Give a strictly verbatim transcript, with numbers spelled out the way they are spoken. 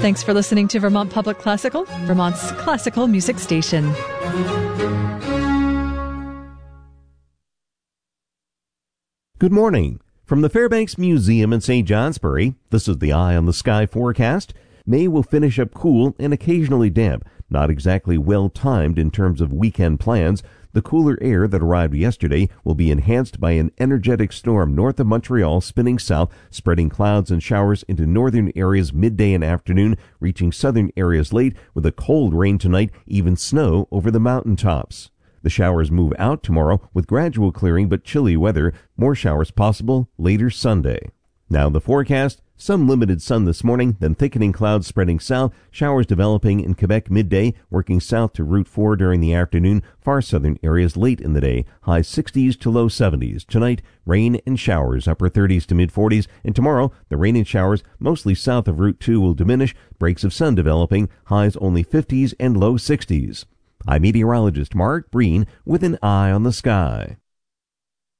Thanks for listening to Vermont Public Classical, Vermont's classical music station. Good morning. From the Fairbanks Museum in Saint Johnsbury, this is the Eye on the Sky forecast. May will finish up cool and occasionally damp, not exactly well-timed in terms of weekend plans. The cooler air that arrived yesterday will be enhanced by an energetic storm north of Montreal spinning south, spreading clouds and showers into northern areas midday and afternoon, reaching southern areas late with a cold rain tonight, even snow over the mountaintops. The showers move out tomorrow with gradual clearing but chilly weather. More showers possible later Sunday. Now the forecast. Some limited sun this morning, then thickening clouds spreading south, showers developing in Quebec midday, working south to Route four during the afternoon, far southern areas late in the day, high sixties to low seventies. Tonight, rain and showers, upper thirties to mid forties, and tomorrow, the rain and showers mostly south of Route two will diminish, breaks of sun developing, highs only fifties and low sixties. I'm meteorologist Mark Breen with an Eye on the Sky.